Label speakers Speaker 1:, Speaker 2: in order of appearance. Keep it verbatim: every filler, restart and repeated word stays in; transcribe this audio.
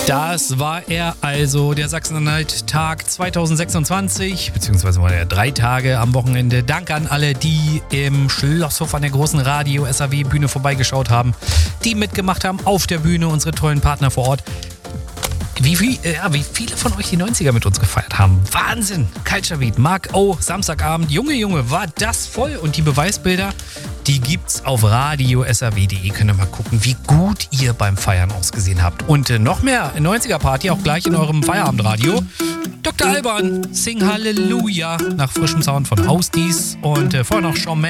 Speaker 1: Das war er also, der Sachsen-Anhalt-Tag zweitausendsechsundzwanzig, beziehungsweise war er drei Tage am Wochenende. Danke an alle, die im Schlosshof an der großen Radio-S A W-Bühne vorbeigeschaut haben, die mitgemacht haben auf der Bühne, unsere tollen Partner vor Ort. Wie, wie, ja, wie viele von euch die neunziger mit uns gefeiert haben. Wahnsinn! Culture Beat, Mark O, Samstagabend. Junge, Junge, war das voll. Und die Beweisbilder, die gibt's auf radio s a w punkt de. Könnt ihr mal gucken, wie gut ihr beim Feiern ausgesehen habt. Und äh, noch mehr neunziger-Party, auch gleich in eurem Feierabendradio. Doktor Alban, Sing Halleluja nach frischem Sound von Hausdies. Und äh, vorher noch Shawn